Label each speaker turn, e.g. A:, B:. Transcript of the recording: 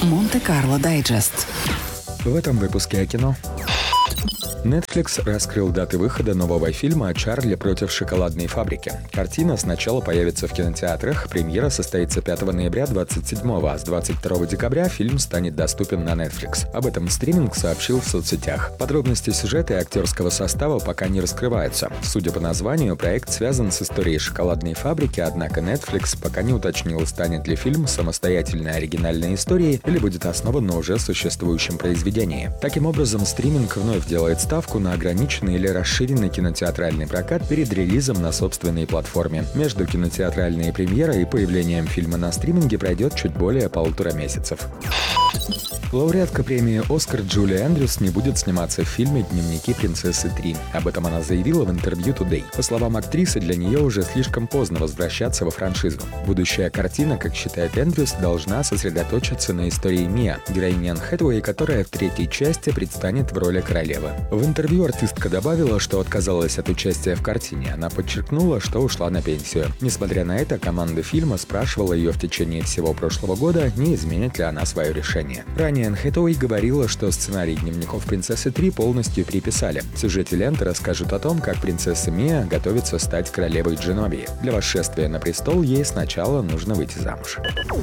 A: Монте-Карло Дайджест.
B: В этом выпуске о кино. Netflix раскрыл даты выхода нового фильма «Чарли против шоколадной фабрики». Картина сначала появится в кинотеатрах, премьера состоится 5 ноября 27-го, а с 22 декабря фильм станет доступен на Netflix. Об этом стриминг сообщил в соцсетях. Подробности сюжета и актерского состава пока не раскрываются. Судя по названию, проект связан с историей шоколадной фабрики, однако Netflix пока не уточнил, станет ли фильм самостоятельной оригинальной историей или будет основан на уже существующем произведении. Таким образом, стриминг вновь делает ставку на ограниченный или расширенный кинотеатральный прокат перед релизом на собственной платформе. Между кинотеатральной премьерой и появлением фильма на стриминге пройдет чуть более 1,5 месяцев. Лауреатка премии «Оскар» Джулия Эндрюс не будет сниматься в фильме «Дневники принцессы 3». Об этом она заявила в интервью Today. По словам актрисы, для нее уже слишком поздно возвращаться во франшизу. Будущая картина, как считает Эндрюс, должна сосредоточиться на истории Миа, героини Энн Хэтэуэй, которая в третьей части предстанет в роли королевы. В интервью артистка добавила, что отказалась от участия в картине. Она подчеркнула, что ушла на пенсию. Несмотря на это, команда фильма спрашивала ее в течение всего прошлого года, не изменит ли она свое решение. Ранее Энн Хэтэуэй говорила, что сценарий «Дневников принцессы 3» полностью переписали. В сюжете ленты расскажут о том, как принцесса Миа готовится стать королевой Дженовии. Для восшествия на престол ей сначала нужно выйти замуж.